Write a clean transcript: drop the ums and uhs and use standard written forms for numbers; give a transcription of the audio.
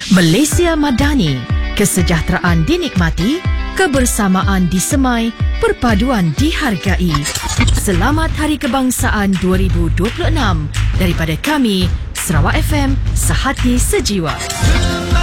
Malaysia Madani, kesejahteraan dinikmati, kebersamaan disemai, perpaduan dihargai. Selamat Hari Kebangsaan 2026 daripada kami, Sarawak FM, Sehati Sejiwa.